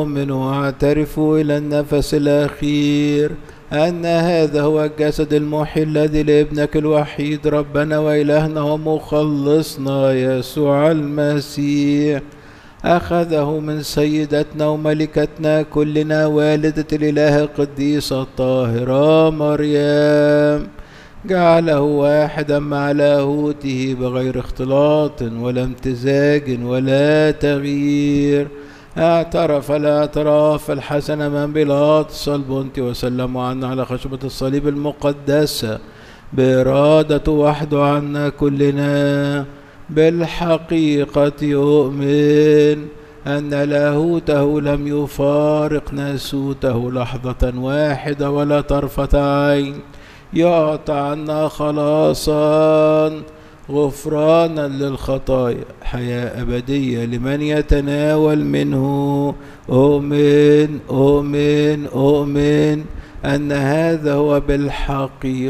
أؤمن وأعترف إلى النفس الأخير أن هذا هو الجسد المحيي الذي لابنك الوحيد ربنا وإلهنا ومخلصنا يسوع المسيح أخذه من سيدتنا وملكتنا كلنا والدة الإله القديسة الطاهرة مريم، جعله واحدا مع لاهوته بغير اختلاط ولا امتزاج ولا تغيير، اعترف الاعتراف الحسن من بيلاطس البنطي وسلموا عنا على خشبة الصليب المقدسة بإرادة وحده عنا كلنا. بالحقيقة يؤمن أن لاهوته لم يفارق ناسوته لحظة واحدة ولا طرفة عين، يعطى عنا خلاصا غفرانا للخطايا حياة أبدية لمن يتناول منه. أؤمن أؤمن أؤمن أن هذا هو بالحقيقة